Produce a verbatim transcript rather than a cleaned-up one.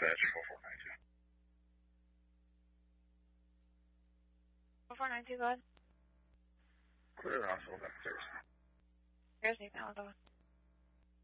dispatch four four nine two. four four nine two, go ahead. Clear hospital, that's Thursday. Thursday, now, go ahead.